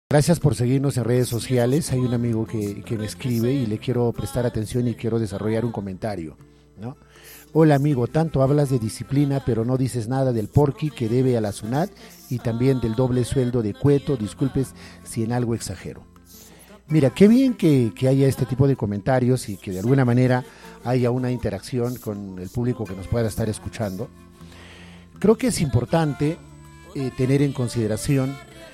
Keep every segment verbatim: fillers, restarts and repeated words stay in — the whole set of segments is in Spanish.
Gracias por seguirnos en redes sociales. Hay un amigo que, que me escribe y le quiero prestar atención y quiero desarrollar un comentario, ¿no? Hola amigo, tanto hablas de disciplina pero no dices nada del porqui que debe a la SUNAT y también del doble sueldo de Cueto. Disculpes si en algo exagero. Mira, qué bien que, que haya este tipo de comentarios y que de alguna manera haya una interacción con el público que nos pueda estar escuchando. Creo que es importante eh, tener en consideración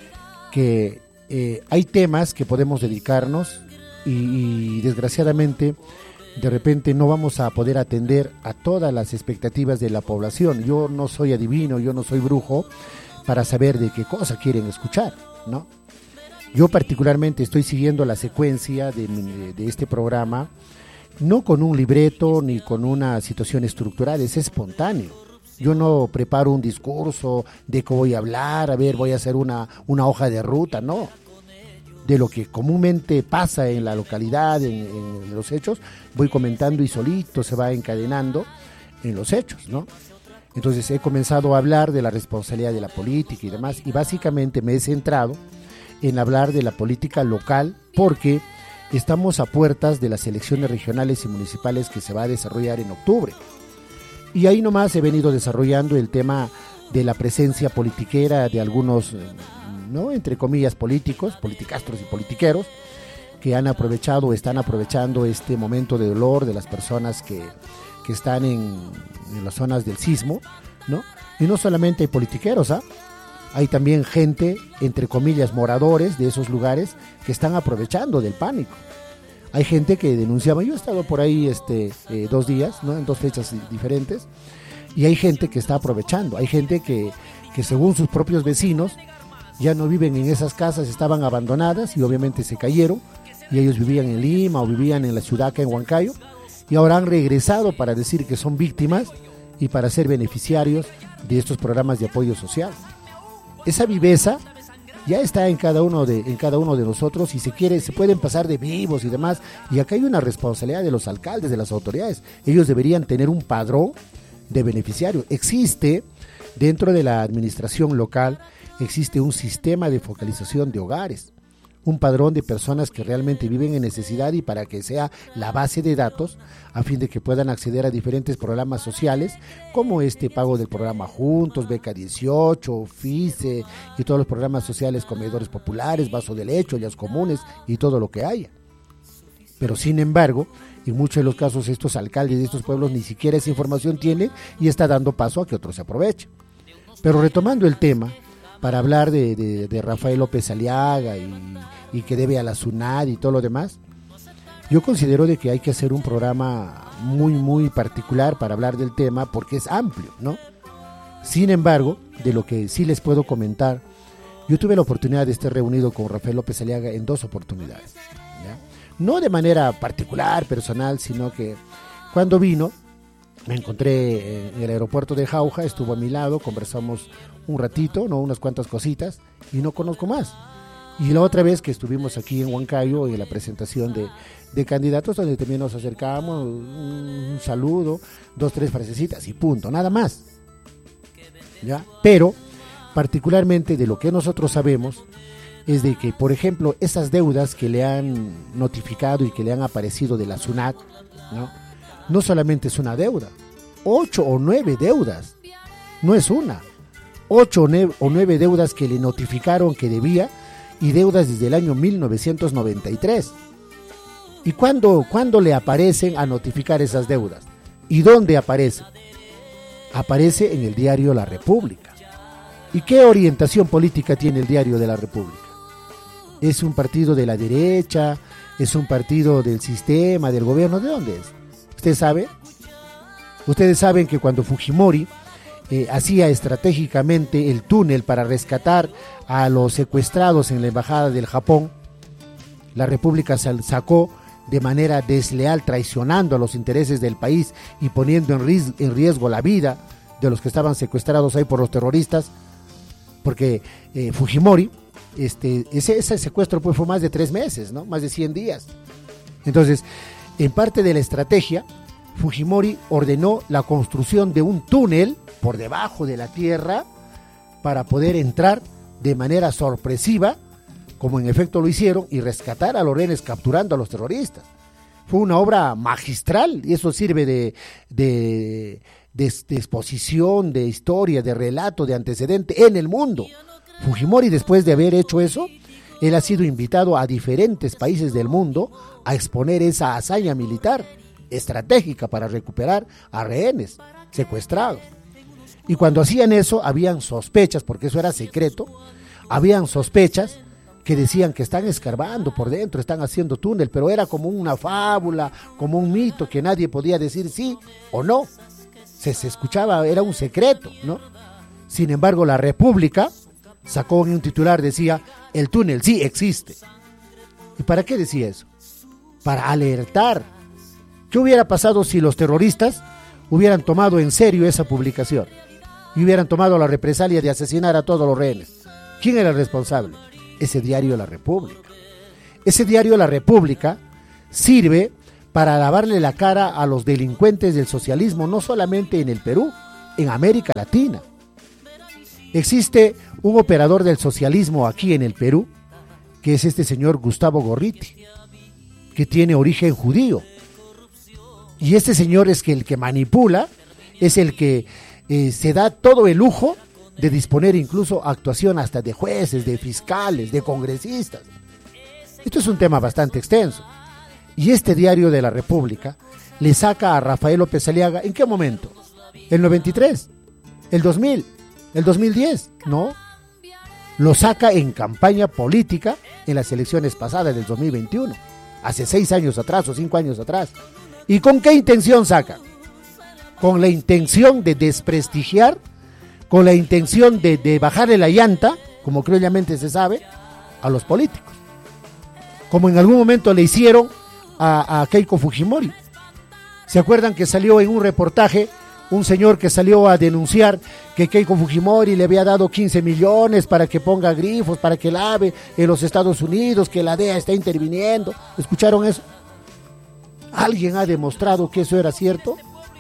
que Eh, hay temas que podemos dedicarnos y, y desgraciadamente de repente no vamos a poder atender a todas las expectativas de la población. Yo no soy adivino, yo no soy brujo para saber de qué cosa quieren escuchar, ¿no? Yo particularmente estoy siguiendo la secuencia de, de este programa, no con un libreto ni con una situación estructural, es espontáneo. Yo no preparo un discurso de qué voy a hablar, a ver, voy a hacer una, una hoja de ruta, no. De lo que comúnmente pasa en la localidad, en, en los hechos, voy comentando y solito se va encadenando en los hechos, ¿no? Entonces he comenzado a hablar de la responsabilidad de la política y demás, y básicamente me he centrado en hablar de la política local, porque estamos a puertas de las elecciones regionales y municipales que se va a desarrollar en octubre. Y ahí nomás he venido desarrollando el tema de la presencia politiquera de algunos, ¿no?, entre comillas, políticos, politicastros y politiqueros, que han aprovechado o están aprovechando este momento de dolor de las personas que, que están en, en las zonas del sismo, ¿no? Y no solamente hay politiqueros, ¿ah? Hay también gente, entre comillas, moradores de esos lugares que están aprovechando del pánico. Hay gente que denunciaba, yo he estado por ahí este eh, dos días, ¿no?, en dos fechas diferentes, y hay gente que está aprovechando, hay gente que, que según sus propios vecinos ya no viven en esas casas, estaban abandonadas y obviamente se cayeron, y ellos vivían en Lima o vivían en la ciudad acá en Huancayo, y ahora han regresado para decir que son víctimas y para ser beneficiarios de estos programas de apoyo social. Esa viveza ya está en cada uno de en cada uno de nosotros, y se quiere se pueden pasar de vivos y demás, y acá hay una responsabilidad de los alcaldes, de las autoridades. Ellos deberían tener un padrón de beneficiarios. Existe dentro de la administración local, existe un sistema de focalización de hogares, un padrón de personas que realmente viven en necesidad, y para que sea la base de datos a fin de que puedan acceder a diferentes programas sociales como este pago del programa Juntos, Beca dieciocho, FICE y todos los programas sociales, comedores populares, vaso de leche, ollas comunes y todo lo que haya. Pero sin embargo, en muchos de los casos estos alcaldes de estos pueblos ni siquiera esa información tienen, y está dando paso a que otros se aprovechen. Pero retomando el tema, para hablar de, de, de Rafael López Aliaga y, y que debe a la SUNAT y todo lo demás, yo considero de que hay que hacer un programa muy muy particular para hablar del tema, porque es amplio, ¿no? Sin embargo, de lo que sí les puedo comentar, yo tuve la oportunidad de estar reunido con Rafael López Aliaga en dos oportunidades, ¿ya? No de manera particular, personal, sino que cuando vino, me encontré en el aeropuerto de Jauja, estuvo a mi lado, conversamos un ratito, no unas cuantas cositas, y no conozco más. Y la otra vez que estuvimos aquí en Huancayo, en la presentación de, de candidatos, donde también nos acercamos, un, un saludo, dos, tres frasecitas y punto, nada más, ¿ya? Pero, particularmente de lo que nosotros sabemos, es de que, por ejemplo, esas deudas que le han notificado y que le han aparecido de la SUNAT, ¿no?, no solamente es una deuda, ocho o nueve deudas, no es una, ocho o nueve, o nueve deudas que le notificaron que debía, y deudas desde el año mil novecientos noventa y tres. ¿Y cuándo, cuándo le aparecen a notificar esas deudas? ¿Y dónde aparece? Aparece en el diario La República. ¿Y qué orientación política tiene el diario de La República? ¿Es un partido de la derecha? ¿Es un partido del sistema, del gobierno? ¿De dónde es? ¿Usted sabe? Ustedes saben que cuando Fujimori eh, hacía estratégicamente el túnel para rescatar a los secuestrados en la embajada del Japón, la República sacó de manera desleal, traicionando a los intereses del país y poniendo en riesgo, en riesgo la vida de los que estaban secuestrados ahí por los terroristas, porque eh, Fujimori, este, ese, ese secuestro pues fue más de tres meses, ¿no? Más de cien días. Entonces, en parte de la estrategia, Fujimori ordenó la construcción de un túnel por debajo de la tierra para poder entrar de manera sorpresiva como en efecto lo hicieron, y rescatar a los rehenes capturando a los terroristas. Fue una obra magistral, y eso sirve de, de, de, de exposición, de historia, de relato, de antecedente en el mundo. Fujimori, después de haber hecho eso, él ha sido invitado a diferentes países del mundo a exponer esa hazaña militar estratégica para recuperar a rehenes secuestrados. Y cuando hacían eso, habían sospechas, porque eso era secreto, habían sospechas que decían que están escarbando por dentro, están haciendo túnel, pero era como una fábula, como un mito que nadie podía decir sí o no. Se, se escuchaba, era un secreto, ¿no? Sin embargo, la República sacó en un titular, decía, el túnel sí existe. ¿Y para qué decía eso? Para alertar. ¿Qué hubiera pasado si los terroristas hubieran tomado en serio esa publicación y hubieran tomado la represalia de asesinar a todos los rehenes? ¿Quién era el responsable? Ese diario La República. Ese diario La República sirve para lavarle la cara a los delincuentes del socialismo, no solamente en el Perú, en América Latina. Existe un operador del socialismo aquí en el Perú, que es este señor Gustavo Gorriti, que tiene origen judío. Y este señor es que el que manipula, es el que eh, se da todo el lujo de disponer incluso actuación hasta de jueces, de fiscales, de congresistas. Esto es un tema bastante extenso. Y este diario de La República le saca a Rafael López Aliaga, ¿en qué momento? ¿El noventa y tres? ¿El dos mil? ¿El dos mil diez? No. Lo saca en campaña política en las elecciones pasadas del dos mil veintiuno. Hace seis años atrás o cinco años atrás. ¿Y con qué intención saca? Con la intención de desprestigiar, con la intención de, de bajarle la llanta, como criollamente se sabe, a los políticos. Como en algún momento le hicieron a, a Keiko Fujimori. ¿Se acuerdan que salió en un reportaje un señor que salió a denunciar que Keiko Fujimori le había dado quince millones para que ponga grifos, para que lave en los Estados Unidos, que la D E A está interviniendo? ¿Escucharon eso? ¿Alguien ha demostrado que eso era cierto?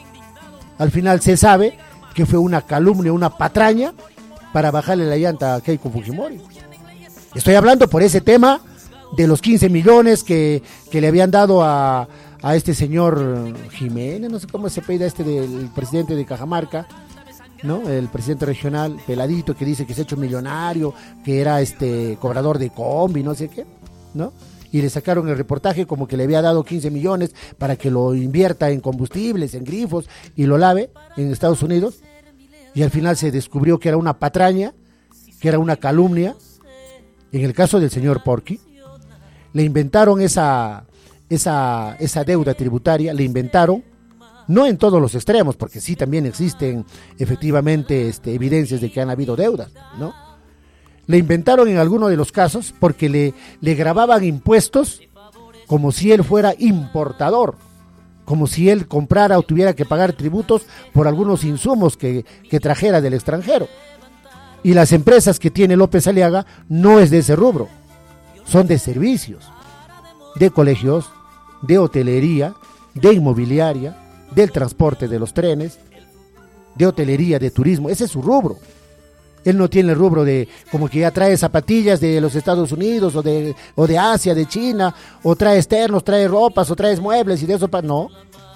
Al final se sabe que fue una calumnia, una patraña para bajarle la llanta a Keiko Fujimori. Estoy hablando por ese tema de los quince millones que, que le habían dado a, a este señor Jiménez, no sé cómo se apellida este del presidente de Cajamarca, ¿no? El presidente regional, peladito, que dice que se ha hecho millonario, que era este cobrador de combi, no sé qué, ¿no? Y le sacaron el reportaje como que le había dado quince millones para que lo invierta en combustibles, en grifos, y lo lave en Estados Unidos. Y al final se descubrió que era una patraña, que era una calumnia. En el caso del señor Porky, le inventaron esa, esa, esa deuda tributaria, le inventaron, no en todos los extremos, porque sí también existen efectivamente este, evidencias de que han habido deudas, ¿no? Le inventaron en alguno de los casos porque le, le grababan impuestos como si él fuera importador, como si él comprara o tuviera que pagar tributos por algunos insumos que, que trajera del extranjero. Y las empresas que tiene López Aliaga no es de ese rubro, son de servicios, de colegios, de hotelería, de inmobiliaria, del transporte de los trenes, de hotelería, de turismo. Ese es su rubro. Él no tiene el rubro de como que ya trae zapatillas de los Estados Unidos o de, o de Asia, de China, o trae externos, trae ropas, o trae muebles y de eso. No,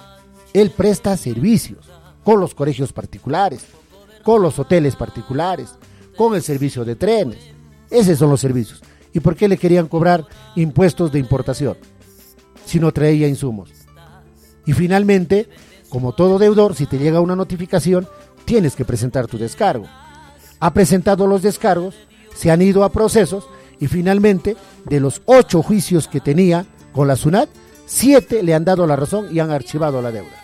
él presta servicios con los colegios particulares, con los hoteles particulares, con el servicio de trenes. Esos son los servicios. ¿Y por qué le querían cobrar impuestos de importación si no traía insumos? Y finalmente, como todo deudor, si te llega una notificación, tienes que presentar tu descargo. Ha presentado los descargos, se han ido a procesos y finalmente, de los ocho juicios que tenía con la SUNAT, siete le han dado la razón y han archivado la deuda.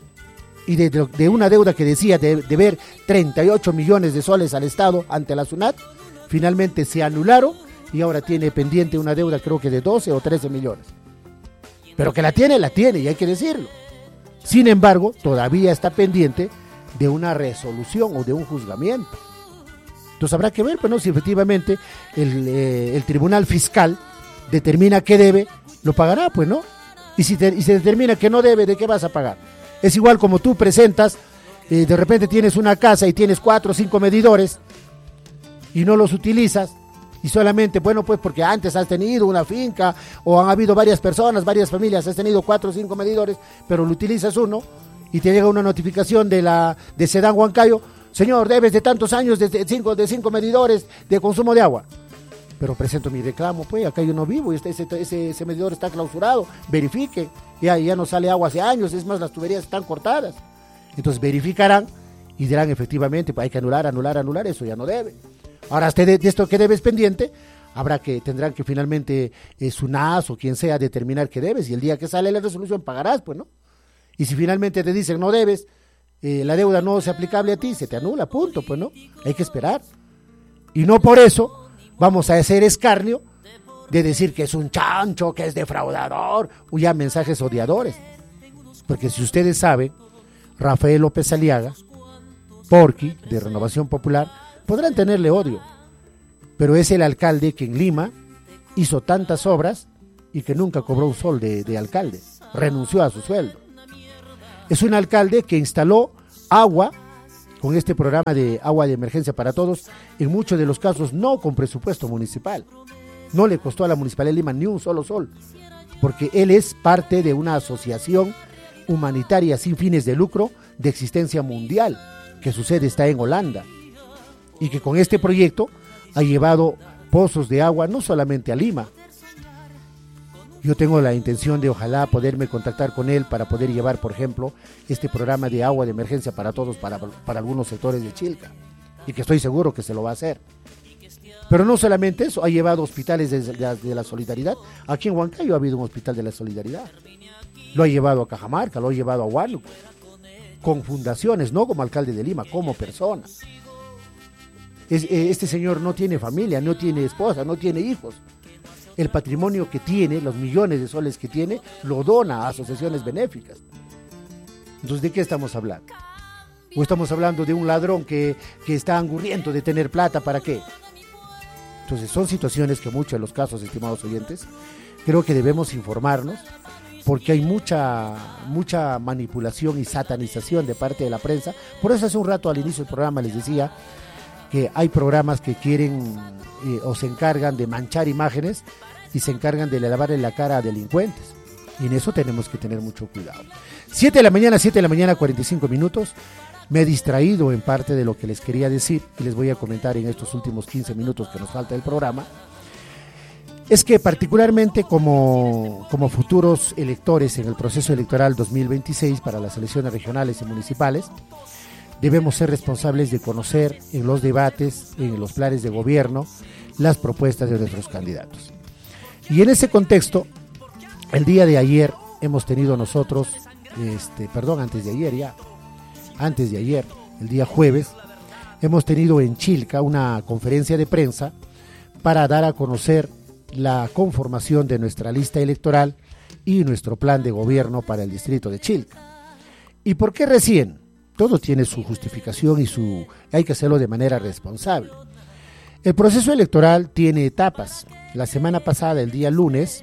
Y de, de una deuda que decía de deber treinta y ocho millones de soles al Estado ante la SUNAT, finalmente se anularon y ahora tiene pendiente una deuda creo que de doce o trece millones. Pero que la tiene, la tiene y hay que decirlo. Sin embargo, todavía está pendiente de una resolución o de un juzgamiento. Entonces habrá que ver, pues, ¿no? Si efectivamente el, eh, el tribunal fiscal determina que debe, lo pagará, pues, ¿no? Y si, te, y se determina que no debe, ¿de qué vas a pagar? Es igual como tú presentas, eh, de repente tienes una casa y tienes cuatro o cinco medidores y no los utilizas, Y solamente, bueno, pues porque antes has tenido una finca o han habido varias personas, varias familias, has tenido cuatro o cinco medidores, pero lo utilizas uno y te llega una notificación de la de Sedán Huancayo, señor, debes de tantos años de cinco, de cinco medidores de consumo de agua. Pero presento mi reclamo, pues acá yo no vivo, y ese, ese, ese medidor está clausurado, verifique, ya, ya no sale agua hace años, es más, las tuberías están cortadas. Entonces verificarán y dirán efectivamente, pues hay que anular, anular, anular, eso ya no debe. Ahora, este de, de esto que debes pendiente, habrá que, tendrán que finalmente eh, SUNAS o quien sea determinar que debes, y el día que sale la resolución pagarás, pues, ¿no? Y si finalmente te dicen no debes, eh, la deuda no es aplicable a ti, se te anula, punto, pues, ¿no? Hay que esperar. Y no por eso vamos a hacer escarnio de decir que es un chancho, que es defraudador, o ya mensajes odiadores. Porque si ustedes saben, Rafael López Aliaga, Porky, de Renovación Popular, podrán tenerle odio, pero es el alcalde que en Lima hizo tantas obras y que nunca cobró un sol de, de alcalde, renunció a su sueldo. Es un alcalde que instaló agua con este programa de agua de emergencia para todos, en muchos de los casos no con presupuesto municipal. No le costó a la Municipalidad de Lima ni un solo sol, porque él es parte de una asociación humanitaria sin fines de lucro de existencia mundial, que su sede está en Holanda, y que con este proyecto ha llevado pozos de agua no solamente a Lima. Yo tengo la intención de ojalá poderme contactar con él para poder llevar, por ejemplo, este programa de agua de emergencia para todos, para, para algunos sectores de Chilca, y que estoy seguro que se lo va a hacer. Pero no solamente eso, ha llevado hospitales de, de, de la solidaridad. Aquí en Huancayo ha habido un hospital de la solidaridad. Lo ha llevado a Cajamarca, lo ha llevado a Huánuco, con fundaciones, no como alcalde de Lima, como persona. Es, este señor no tiene familia, no tiene esposa, no tiene hijos. El patrimonio que tiene, los millones de soles que tiene, lo dona a asociaciones benéficas. Entonces, ¿de qué estamos hablando? ¿O estamos hablando de un ladrón que, que está angurriento de tener plata? ¿Para qué? Entonces, son situaciones que muchos de los casos, estimados oyentes, creo que debemos informarnos, porque hay mucha, mucha manipulación y satanización de parte de la prensa. Por eso hace un rato al inicio del programa les decía que hay programas que quieren eh, o se encargan de manchar imágenes y se encargan de lavarle la cara a delincuentes, y en eso tenemos que tener mucho cuidado. siete de la mañana, siete de la mañana, cuarenta y cinco minutos. Me he distraído en parte de lo que les quería decir y les voy a comentar en estos últimos quince minutos que nos falta del programa. Es que particularmente como, como futuros electores en el proceso electoral dos mil veintiséis para las elecciones regionales y municipales, debemos ser responsables de conocer en los debates, en los planes de gobierno, las propuestas de nuestros candidatos. Y en ese contexto, el día de ayer hemos tenido nosotros, este, perdón, antes de ayer ya, antes de ayer, el día jueves, hemos tenido en Chilca una conferencia de prensa para dar a conocer la conformación de nuestra lista electoral y nuestro plan de gobierno para el distrito de Chilca. ¿Y por qué recién? Todo tiene su justificación y su hay que hacerlo de manera responsable. El proceso electoral tiene etapas. La semana pasada, el día lunes,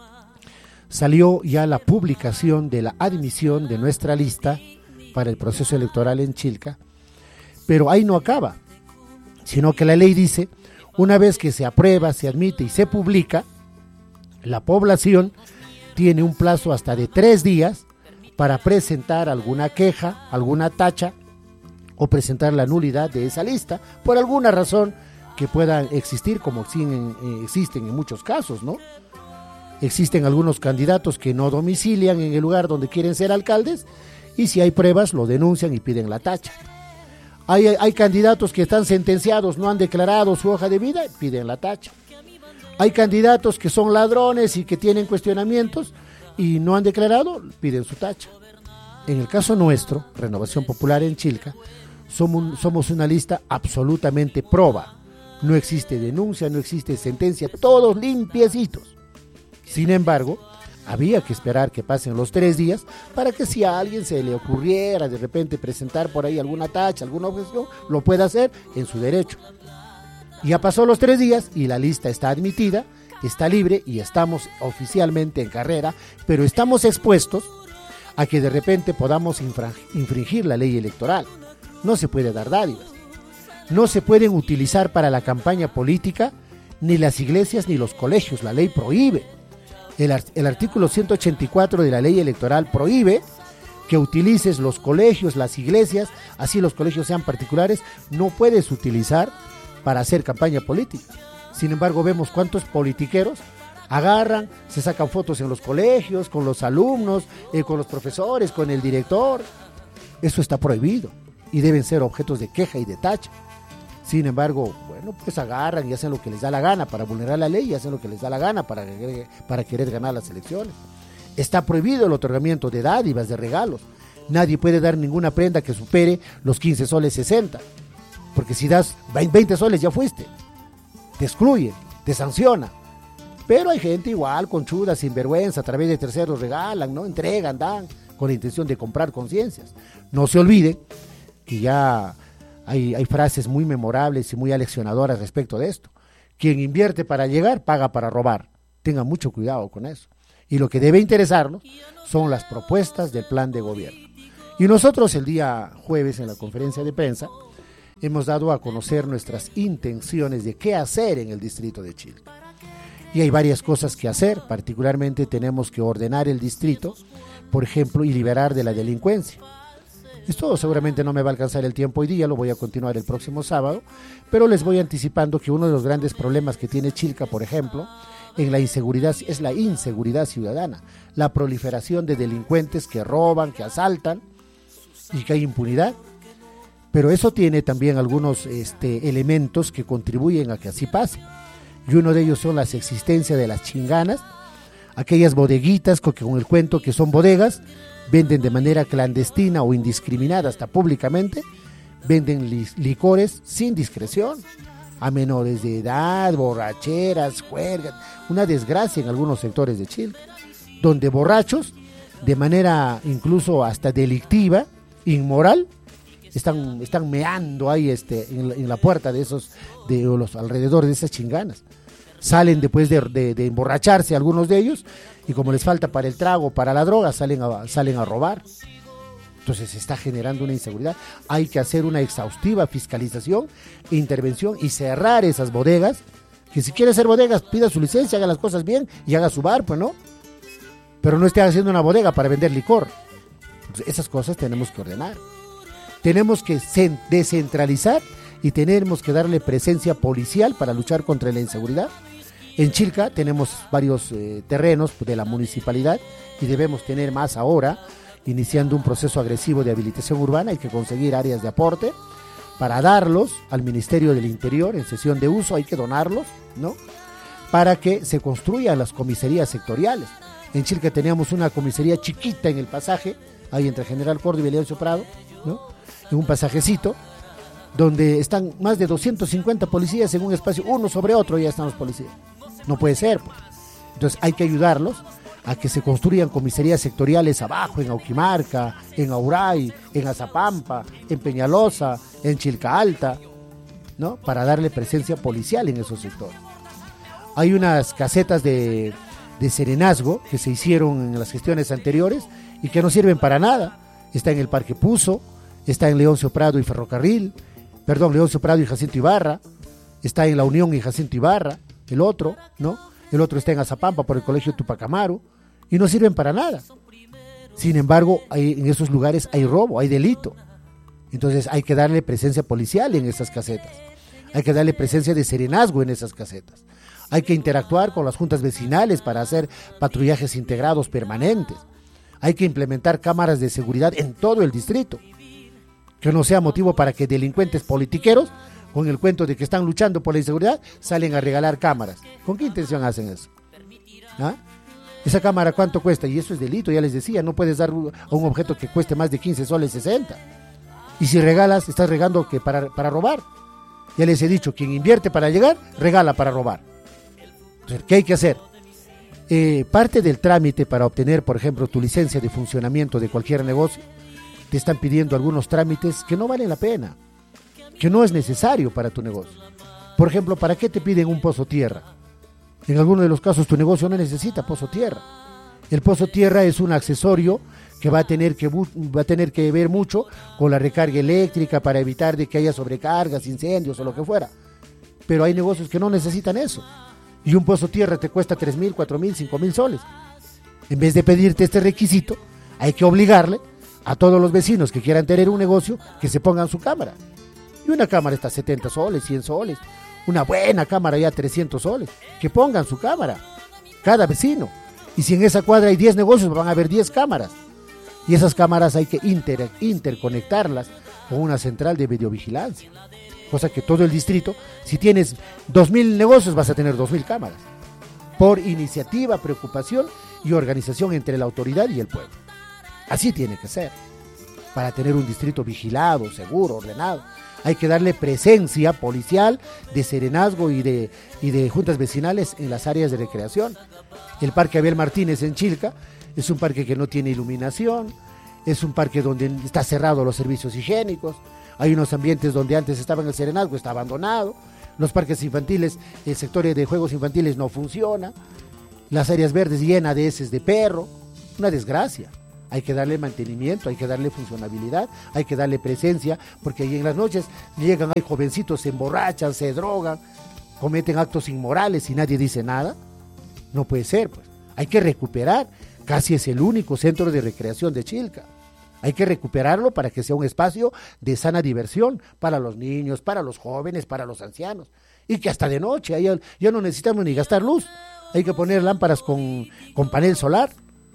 salió ya la publicación de la admisión de nuestra lista para el proceso electoral en Chilca, pero ahí no acaba, sino que la ley dice, una vez que se aprueba, se admite y se publica, la población tiene un plazo hasta de tres días para presentar alguna queja, alguna tacha o presentar la nulidad de esa lista por alguna razón que pueda existir, como existen en muchos casos, ¿no? Existen algunos candidatos que no domicilian en el lugar donde quieren ser alcaldes y si hay pruebas lo denuncian y piden la tacha. Hay, hay candidatos que están sentenciados, no han declarado su hoja de vida, piden la tacha. Hay candidatos que son ladrones y que tienen cuestionamientos y no han declarado, piden su tacha. En el caso nuestro, Renovación Popular en Chilca, somos, somos una lista absolutamente proba. No existe denuncia, no existe sentencia, todos limpiecitos. Sin embargo, había que esperar que pasen los tres días para que si a alguien se le ocurriera de repente presentar por ahí alguna tacha, alguna objeción, lo pueda hacer en su derecho. Ya pasó los tres días y la lista está admitida, está libre y estamos oficialmente en carrera, pero estamos expuestos a que de repente podamos infringir la ley electoral. No se puede dar dádivas. No se pueden utilizar para la campaña política ni las iglesias ni los colegios, la ley prohíbe. El, el artículo ciento ochenta y cuatro de la ley electoral prohíbe que utilices los colegios, las iglesias, así los colegios sean particulares, no puedes utilizar para hacer campaña política. Sin embargo, vemos cuántos politiqueros agarran, se sacan fotos en los colegios, con los alumnos, eh, con los profesores, con el director. Eso está prohibido y deben ser objetos de queja y de tacha. Sin embargo, bueno, pues agarran y hacen lo que les da la gana para vulnerar la ley y hacen lo que les da la gana para, para querer ganar las elecciones. Está prohibido el otorgamiento de dádivas, de regalos. Nadie puede dar ninguna prenda que supere los quince soles sesenta. Porque si das veinte soles ya fuiste. Te excluye, te sanciona. Pero hay gente igual, conchuda, sinvergüenza, a través de terceros regalan, ¿no? Entregan, dan, con la intención de comprar conciencias. No se olviden que ya hay, hay frases muy memorables y muy aleccionadoras respecto de esto. Quien invierte para llegar, paga para robar. Tengan mucho cuidado con eso. Y lo que debe interesarnos son las propuestas del plan de gobierno. Y nosotros el día jueves en la conferencia de prensa hemos dado a conocer nuestras intenciones de qué hacer en el distrito de Chilca. Y hay varias cosas que hacer, particularmente tenemos que ordenar el distrito, por ejemplo, y liberar de la delincuencia. Esto seguramente no me va a alcanzar el tiempo hoy día, lo voy a continuar el próximo sábado, pero les voy anticipando que uno de los grandes problemas que tiene Chilca, por ejemplo, en la inseguridad es la inseguridad ciudadana, la proliferación de delincuentes que roban, que asaltan y que hay impunidad. Pero eso tiene también algunos este, elementos que contribuyen a que así pase. Y uno de ellos son las existencias de las chinganas, aquellas bodeguitas que con el cuento que son bodegas, venden de manera clandestina o indiscriminada, hasta públicamente, venden li- licores sin discreción, a menores de edad, borracheras, juergas, una desgracia en algunos sectores de Chile, donde borrachos, de manera incluso hasta delictiva, inmoral, están, están meando ahí este, en, la, en la puerta de esos, de los alrededores de esas chinganas. Salen después de, de, de emborracharse algunos de ellos y como les falta para el trago, para la droga, salen a, salen a robar. Entonces se está generando una inseguridad. Hay que hacer una exhaustiva fiscalización, intervención y cerrar esas bodegas. Que si quiere hacer bodegas, pida su licencia, haga las cosas bien y haga su bar, pues no. Pero no esté haciendo una bodega para vender licor. Entonces, esas cosas tenemos que ordenar. Tenemos que descentralizar y tenemos que darle presencia policial para luchar contra la inseguridad. En Chilca tenemos varios eh, terrenos de la municipalidad y debemos tener más ahora, iniciando un proceso agresivo de habilitación urbana. Hay que conseguir áreas de aporte para darlos al Ministerio del Interior en sesión de uso, hay que donarlos, ¿no? Para que se construyan las comisarías sectoriales. En Chilca teníamos una comisaría chiquita en el pasaje, ahí entre General Córdoba y Leoncio Prado, ¿no? En un pasajecito, donde están más de doscientos cincuenta policías en un espacio, uno sobre otro, ya están los policías. No puede ser, pues. Entonces hay que ayudarlos a que se construyan comisarías sectoriales abajo, en Auquimarca, en Auray, en Azapampa, en Peñalosa, en Chilca Alta, ¿no? Para darle presencia policial en esos sectores. Hay unas casetas de, de serenazgo que se hicieron en las gestiones anteriores y que no sirven para nada. Está en el Parque Puzo, está en Leoncio Prado y Ferrocarril, perdón, Leoncio Prado y Jacinto Ibarra, está en La Unión y Jacinto Ibarra, el otro, ¿no? El otro está en Azapampa por el Colegio Tupac Amaru, y no sirven para nada. Sin embargo, hay, en esos lugares hay robo, hay delito. Entonces hay que darle presencia policial en esas casetas. Hay que darle presencia de serenazgo en esas casetas. Hay que interactuar con las juntas vecinales para hacer patrullajes integrados permanentes. Hay que implementar cámaras de seguridad en todo el distrito. Que no sea motivo para que delincuentes politiqueros, con el cuento de que están luchando por la inseguridad, salen a regalar cámaras. ¿Con qué intención hacen eso? ¿Ah? ¿Esa cámara cuánto cuesta? Y eso es delito, ya les decía, no puedes dar a un objeto que cueste más de quince soles sesenta. Y si regalas, estás regando que para, para robar. Ya les he dicho, quien invierte para llegar, regala para robar. Entonces, ¿qué hay que hacer? Eh, parte del trámite para obtener, por ejemplo, tu licencia de funcionamiento de cualquier negocio, te están pidiendo algunos trámites que no valen la pena, que no es necesario para tu negocio. Por ejemplo, ¿para qué te piden un pozo tierra? En algunos de los casos tu negocio no necesita pozo tierra. El pozo tierra es un accesorio que va a tener que va a tener que ver mucho con la recarga eléctrica para evitar de que haya sobrecargas, incendios o lo que fuera. pero hay negocios que no necesitan eso. Y un pozo tierra te cuesta tres mil, cuatro mil, cinco mil soles. En vez de pedirte este requisito, hay que obligarle a todos los vecinos que quieran tener un negocio que se pongan su cámara. Y una cámara está setenta soles, cien soles. Una buena cámara ya trescientos soles. Que pongan su cámara, cada vecino. Y si en esa cuadra hay diez negocios, van a haber diez cámaras. Y esas cámaras hay que inter, interconectarlas con una central de videovigilancia. Cosa que todo el distrito, si tienes dos mil negocios, vas a tener dos mil cámaras. Por iniciativa, preocupación y organización entre la autoridad y el pueblo. Así tiene que ser. Para tener un distrito vigilado, seguro, ordenado, hay que darle presencia policial, de serenazgo y de, y de juntas vecinales en las áreas de recreación. El Parque Abel Martínez en Chilca es un parque que no tiene iluminación, es un parque donde está cerrado los servicios higiénicos, hay unos ambientes donde antes estaba el serenazgo, está abandonado, los parques infantiles, el sector de juegos infantiles no funciona, las áreas verdes llenas de heces de perro, una desgracia. Hay que darle mantenimiento, hay que darle funcionabilidad, hay que darle presencia, porque ahí en las noches llegan, hay jovencitos, se emborrachan, se drogan, cometen actos inmorales y nadie dice nada. No puede ser, pues. Hay que recuperar, casi es el único centro de recreación de Chilca. Hay que recuperarlo para que sea un espacio de sana diversión para los niños, para los jóvenes, para los ancianos. Y que hasta de noche, ahí ya no necesitamos ni gastar luz. Hay que poner lámparas con, con panel solar.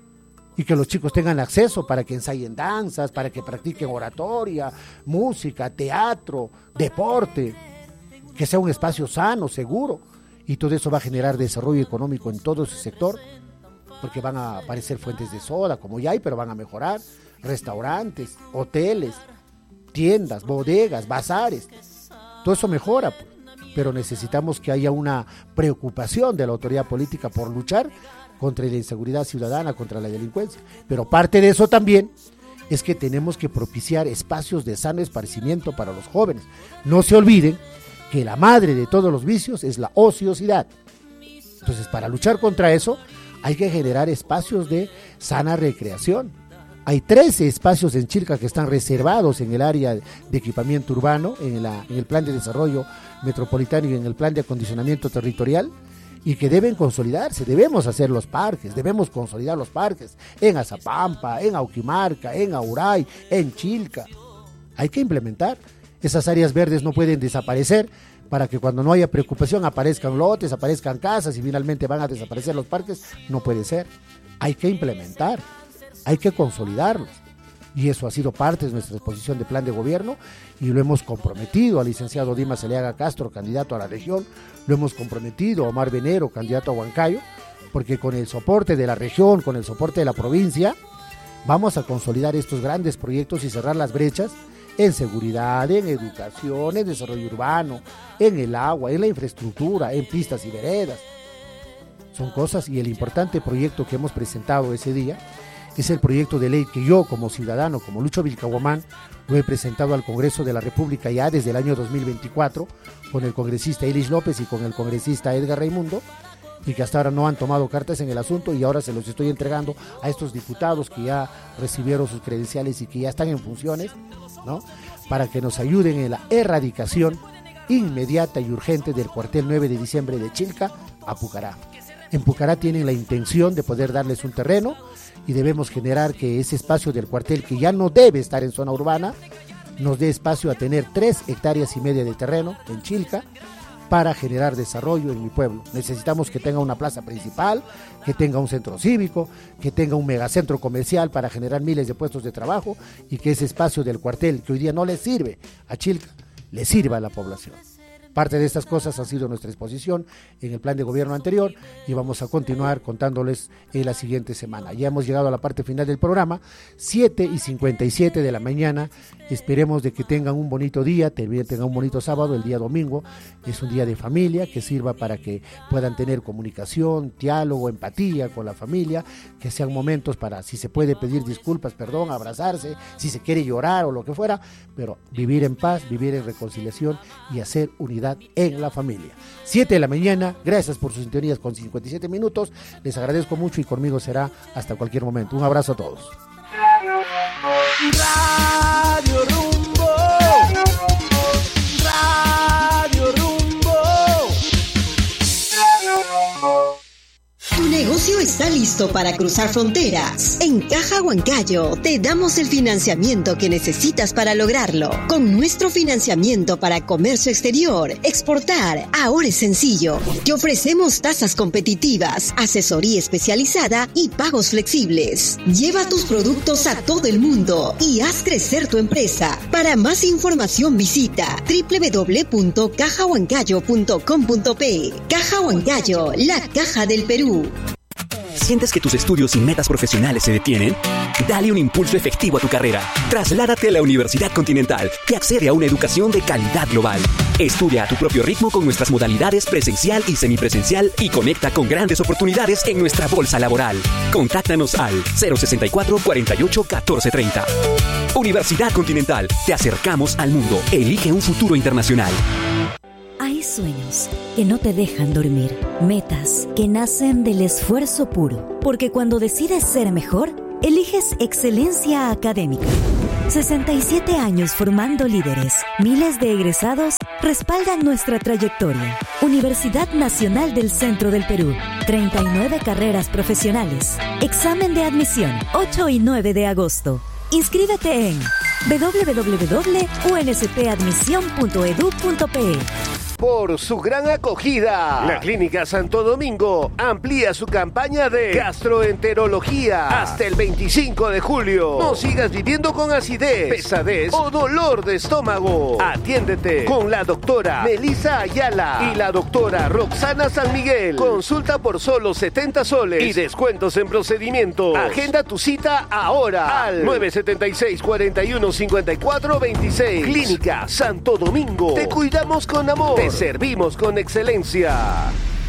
Y que los chicos tengan acceso para que ensayen danzas, para que practiquen oratoria, música, teatro, deporte, que sea un espacio sano, seguro, y todo eso va a generar desarrollo económico en todo ese sector, porque van a aparecer fuentes de soda, como ya hay, pero van a mejorar, restaurantes, hoteles, tiendas, bodegas, bazares, todo eso mejora, pues. Pero necesitamos que haya una preocupación de la autoridad política por luchar contra la inseguridad ciudadana, contra la delincuencia. Pero parte de eso también es que tenemos que propiciar espacios de sano esparcimiento para los jóvenes. No se olviden que la madre de todos los vicios es la ociosidad. Entonces, para luchar contra eso, hay que generar espacios de sana recreación. Hay trece espacios en Chilca que están reservados en el área de equipamiento urbano, en, la, en el plan de desarrollo metropolitano y en el plan de acondicionamiento territorial, y que deben consolidarse. Debemos hacer los parques, debemos consolidar los parques en Azapampa, en Auquimarca, en Auray, en Chilca. Hay que implementar. Esas áreas verdes no pueden desaparecer para que cuando no haya preocupación aparezcan lotes, aparezcan casas y finalmente van a desaparecer los parques. No puede ser. Hay que implementar, hay que consolidarlos. Y eso ha sido parte de nuestra exposición de plan de gobierno y lo hemos comprometido al licenciado Dimas Eliaga Castro, candidato a la región, lo hemos comprometido a Omar Venero, candidato a Huancayo, porque con el soporte de la región, con el soporte de la provincia, vamos a consolidar estos grandes proyectos y cerrar las brechas en seguridad, en educación, en desarrollo urbano, en el agua, en la infraestructura, en pistas y veredas. Son cosas, y el importante proyecto que hemos presentado ese día es el proyecto de ley que yo como ciudadano, como Lucho Vilcahuamán, lo he presentado al Congreso de la República ya desde el año dos mil veinticuatro con el congresista Elis López y con el congresista Edgar Raimundo, y que hasta ahora no han tomado cartas en el asunto y ahora se los estoy entregando a estos diputados que ya recibieron sus credenciales y que ya están en funciones, ¿no? Para que nos ayuden en la erradicación inmediata y urgente del cuartel nueve de diciembre de Chilca a Pucará. En Pucará tienen la intención de poder darles un terreno y debemos generar que ese espacio del cuartel, que ya no debe estar en zona urbana, nos dé espacio a tener tres hectáreas y media de terreno en Chilca para generar desarrollo en mi pueblo. Necesitamos que tenga una plaza principal, que tenga un centro cívico, que tenga un megacentro comercial para generar miles de puestos de trabajo y que ese espacio del cuartel, que hoy día no le sirve a Chilca, le sirva a la población. Parte de estas cosas ha sido nuestra exposición en el plan de gobierno anterior y vamos a continuar contándoles en la siguiente semana. Ya hemos llegado a la parte final del programa, siete y cincuenta y siete de la mañana. Esperemos de que tengan un bonito día, tengan un bonito sábado. El día domingo es un día de familia que sirva para que puedan tener comunicación, diálogo, empatía con la familia, que sean momentos para, si se puede pedir disculpas, perdón, abrazarse, si se quiere llorar o lo que fuera, pero vivir en paz, vivir en reconciliación y hacer unidad en la familia. siete de la mañana, gracias por sus sintonías con cincuenta y siete minutos, les agradezco mucho y conmigo será hasta cualquier momento. Un abrazo a todos. Radio Rumbo, Radio Rumbo. Tu negocio está listo para cruzar fronteras. En Caja Huancayo te damos el financiamiento que necesitas para lograrlo. Con nuestro financiamiento para comercio exterior, exportar, ahora es sencillo. Te ofrecemos tasas competitivas, asesoría especializada y pagos flexibles. Lleva tus productos a todo el mundo y haz crecer tu empresa. Para más información visita doble u doble u doble u punto caja huancayo punto com punto pe. Caja Huancayo, la caja del Perú. ¿Sientes que tus estudios y metas profesionales se detienen? Dale un impulso efectivo a tu carrera. Trasládate a la Universidad Continental y accede a una educación de calidad global. Estudia a tu propio ritmo con nuestras modalidades presencial y semipresencial y conecta con grandes oportunidades en nuestra bolsa laboral. Contáctanos al cero sesenta y cuatro, cuarenta y ocho, catorce treinta. Universidad Continental. Te acercamos al mundo. Elige un futuro internacional. Hay sueños que no te dejan dormir, metas que nacen del esfuerzo puro, porque cuando decides ser mejor, eliges excelencia académica. sesenta y siete años formando líderes, miles de egresados respaldan nuestra trayectoria. Universidad Nacional del Centro del Perú, treinta y nueve carreras profesionales. Examen de admisión, ocho y nueve de agosto. Inscríbete en doble u doble u doble u punto u n s p admisión punto e d u punto pe. Por su gran acogida, la Clínica Santo Domingo amplía su campaña de gastroenterología hasta el veinticinco de julio. No sigas viviendo con acidez, pesadez o dolor de estómago. Atiéndete con la doctora Melissa Ayala y la doctora Roxana San Miguel. Consulta por solo setenta soles y descuentos en procedimientos. Agenda tu cita ahora al nueve siete seis, cuatro uno, cinco cuatro dos seis. Clínica Santo Domingo. Te cuidamos con amor. Te servimos con excelencia.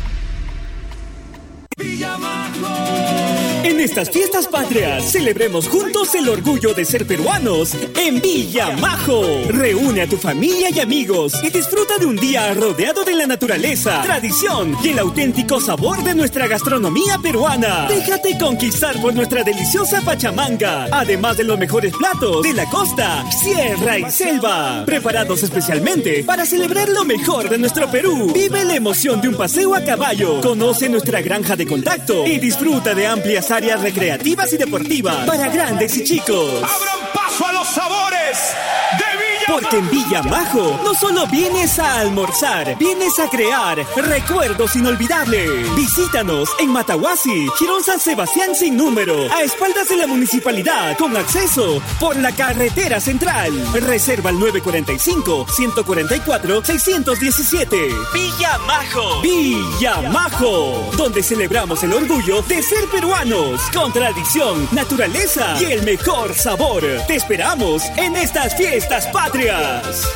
En estas fiestas patrias, celebremos juntos el orgullo de ser peruanos en Villa Majo. Reúne a tu familia y amigos y disfruta de un día rodeado de la naturaleza, tradición y el auténtico sabor de nuestra gastronomía peruana. Déjate conquistar por nuestra deliciosa pachamanga, además de los mejores platos de la costa, sierra y selva, preparados especialmente para celebrar lo mejor de nuestro Perú. Vive la emoción de un paseo a caballo, conoce nuestra granja de contacto y disfruta de amplias áreas recreativas y deportivas para grandes y chicos. ¡Abran paso a los sabores de Villa Majo! Porque en Villa Majo no solo vienes a almorzar, vienes a crear recuerdos inolvidables. Visítanos en Matahuasi, Girón San Sebastián sin número, a espaldas de la municipalidad, con acceso por la carretera central. Reserva al nueve cuatro cinco, uno cuatro cuatro, seis uno siete. Villa Majo. Villa Majo, donde celebramos el orgullo de ser peruanos, con tradición, naturaleza y el mejor sabor. Te esperamos en estas fiestas patrias.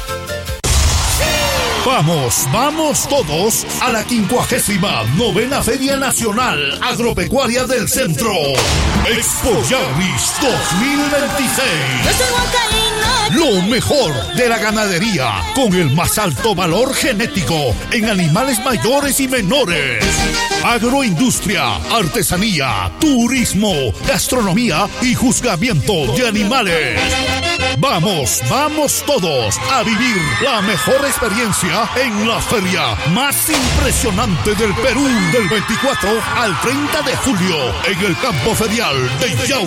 Vamos, vamos todos a la quincuagésima novena Feria Nacional Agropecuaria del Centro. Expo Yarris dos mil veintiséis. Lo mejor de la ganadería con el más alto valor genético en animales mayores y menores. Agroindustria, artesanía, turismo, gastronomía y juzgamiento de animales. Vamos, vamos todos a vivir la mejor experiencia en la feria más impresionante del Perú, del veinticuatro al treinta de julio en el campo ferial de Yauri.